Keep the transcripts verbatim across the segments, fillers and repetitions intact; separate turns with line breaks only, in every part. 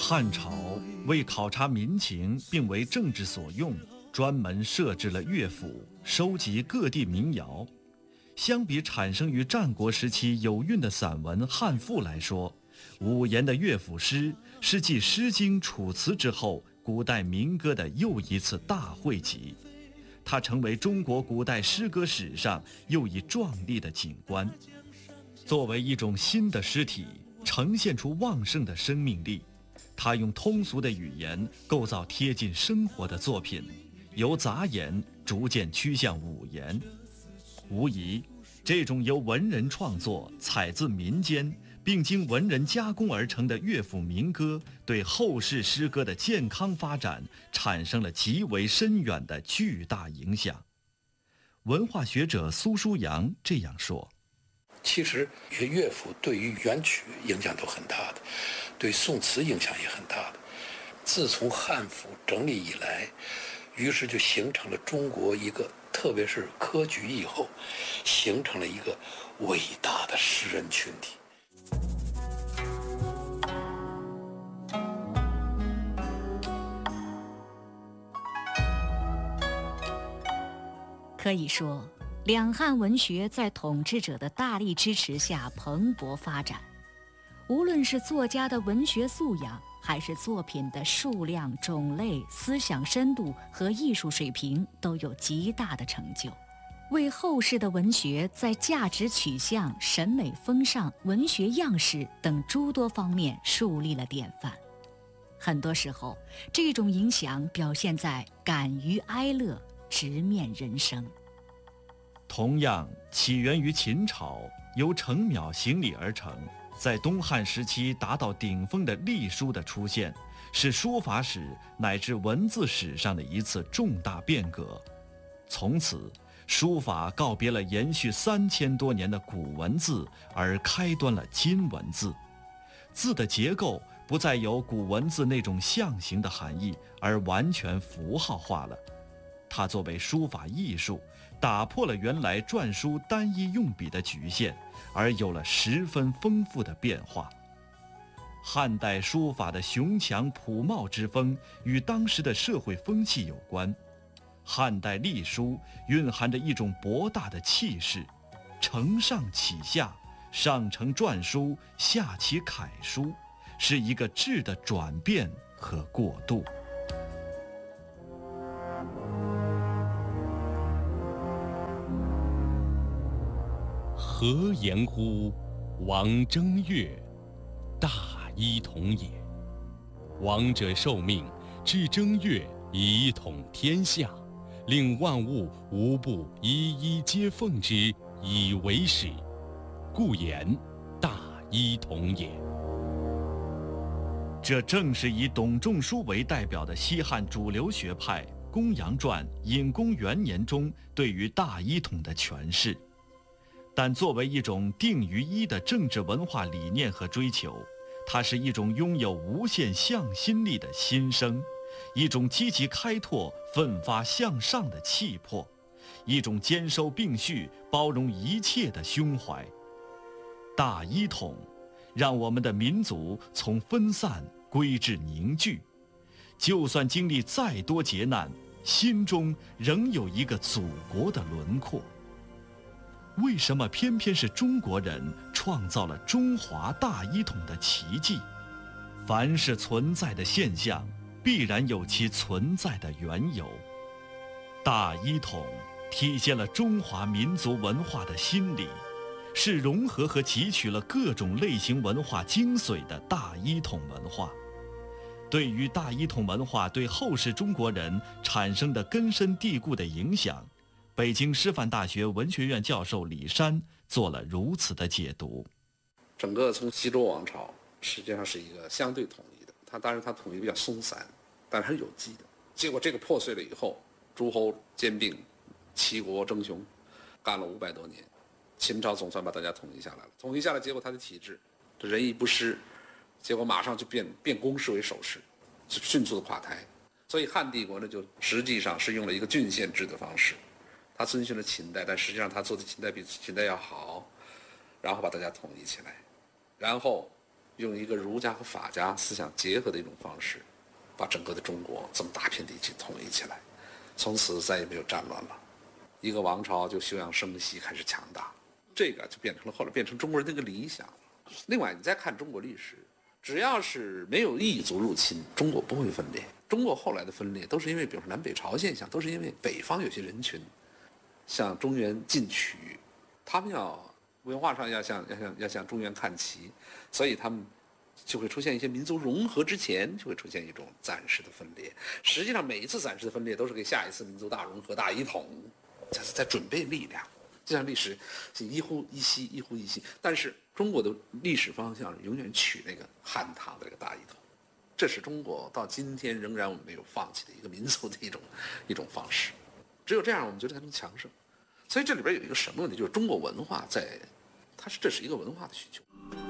汉朝为考察民情并为政治所用，专门设置了乐府，收集各地民谣。相比产生于战国时期有韵的散文汉赋来说，五言的乐府诗是继《诗经》《楚辞》之后古代民歌的又一次大汇集，它成为中国古代诗歌史上又一壮丽的景观。作为一种新的诗体，呈现出旺盛的生命力，它用通俗的语言构造贴近生活的作品，由杂言逐渐趋向五言。无疑，这种由文人创作、采自民间，并经文人加工而成的乐府民歌，对后世诗歌的健康发展产生了极为深远的巨大影响。文化学者苏书阳这样说：
其实乐府对于元曲影响都很大的，对宋词影响也很大的。自从汉赋整理以来，于是就形成了中国一个，特别是科举以后，形成了一个伟大的诗人群体。
可以说，两汉文学在统治者的大力支持下蓬勃发展，无论是作家的文学素养，还是作品的数量、种类、思想深度和艺术水平，都有极大的成就，为后世的文学在价值取向、审美风尚、文学样式等诸多方面树立了典范。很多时候，这种影响表现在敢于哀乐，直面人生。
同样起源于秦朝，由程邈行礼而成，在东汉时期达到顶峰的隶书的出现，是书法史乃至文字史上的一次重大变革。从此，书法告别了延续三千多年的古文字，而开端了今文字。字的结构不再有古文字那种象形的含义，而完全符号化了。它作为书法艺术，打破了原来篆书单一用笔的局限，而有了十分丰富的变化。汉代书法的雄强朴茂之风与当时的社会风气有关。汉代隶书蕴含着一种博大的气势，承上启下，上承篆书，下启楷书，是一个质的转变和过渡。
何言乎王正月，大一统也。王者受命，至正月以统天下，令万物无不一一皆奉之，以为始，故言大一统也。
这正是以董仲舒为代表的西汉主流学派《公羊传·隐公元年》中对于大一统的诠释。但作为一种定于一的政治文化理念和追求，它是一种拥有无限向心力的新生，一种积极开拓、奋发向上的气魄，一种兼收并蓄、包容一切的胸怀。大一统，让我们的民族从分散归至凝聚，就算经历再多劫难，心中仍有一个祖国的轮廓。为什么偏偏是中国人创造了中华大一统的奇迹？凡是存在的现象，必然有其存在的缘由。大一统体现了中华民族文化的心理，是融合和汲取了各种类型文化精髓的大一统文化。对于大一统文化对后世中国人产生的根深蒂固的影响，北京师范大学文学院教授李山做了如此的解读。
整个从西周王朝实际上是一个相对统一的，它当然它统一比较松散，但是它是有机的。结果这个破碎了以后，诸侯兼并，七国争雄，干了五百多年，秦朝总算把大家统一下来了。统一下来，结果它的体制这人一不施，结果马上就变变公室为守室，就迅速的垮台。所以汉帝国呢，就实际上是用了一个郡县制的方式。他遵循了秦代，但实际上他做的秦代比秦代要好，然后把大家统一起来，然后用一个儒家和法家思想结合的一种方式，把整个的中国这么大片地区统一起来，从此再也没有战乱了，一个王朝就休养生息，开始强大，这个就变成了后来变成中国人的一个理想。另外，你再看中国历史，只要是没有异族入侵，中国不会分裂。中国后来的分裂都是因为，比如说南北朝现象，都是因为北方有些人群向中原进取，他们要文化上要向要向要向中原看齐，所以他们就会出现一些民族融合之前就会出现一种暂时的分裂。实际上，每一次暂时的分裂都是给下一次民族大融合、大一统，这是在准备力量。就像历史是一呼一吸，一呼一吸，但是中国的历史方向永远取那个汉唐的这个大一统，这是中国到今天仍然我们没有放弃的一个民族的一种一种方式。只有这样，我们觉得才能强盛。所以这里边有一个什么问题，就是中国文化在，它是这是一个文化的需求。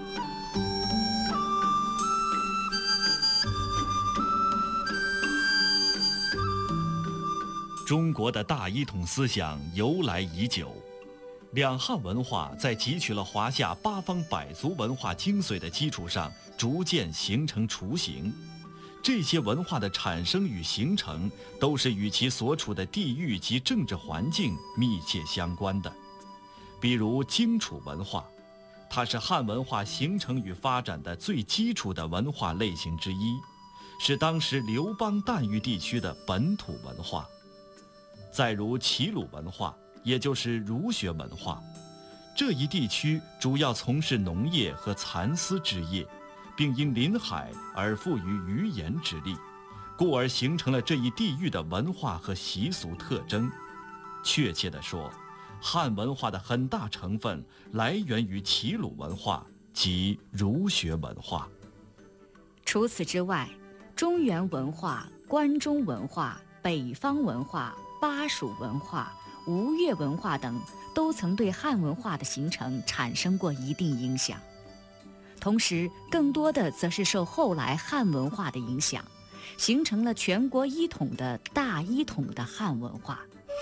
中国的大一统思想由来已久，两汉文化在汲取了华夏八方百族文化精髓的基础上，逐渐形成雏形。这些文化的产生与形成，都是与其所处的地域及政治环境密切相关的。比如荆楚文化，它是汉文化形成与发展的最基础的文化类型之一，是当时刘邦诞域地区的本土文化。再如齐鲁文化，也就是儒学文化，这一地区主要从事农业和蚕丝织业，并因临海而富于渔盐之力，故而形成了这一地域的文化和习俗特征。确切地说，汉文化的很大成分来源于齐鲁文化及儒学文化。
除此之外，中原文化、关中文化、北方文化、巴蜀文化、吴越文化等都曾对汉文化的形成产生过一定影响，同时更多的则是受后来汉文化的影响，形成了全国一统的大一统的汉文化。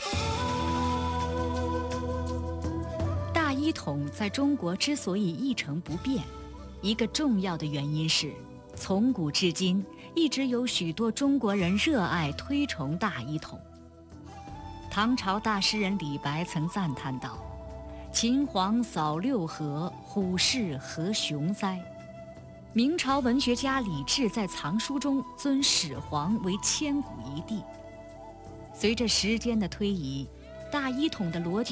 大一统在中国之所以一成不变，一个重要的原因是，从古至今一直有许多中国人热爱推崇大一统。唐朝大诗人李白曾赞叹道：“秦皇扫六合，虎视何雄哉。”明朝文学家李治在藏书中尊始皇为千古一帝。随着时间的推移，大一统的逻辑